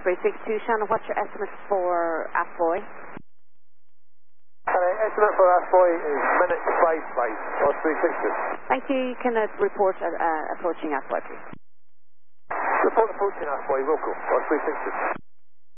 362, Shannon, what's your estimate for Athboy? Estimate for Athboy is minute 55 or 360. Thank you. You can report approaching Athboy, please. Report approaching Athboy, local, or 360.